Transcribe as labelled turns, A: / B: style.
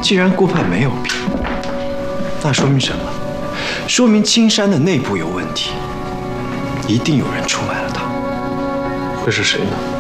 A: 既然顾盼没有病，那说明什么？说明青山的内部有问题，一定有人出卖了他。
B: 会是谁呢？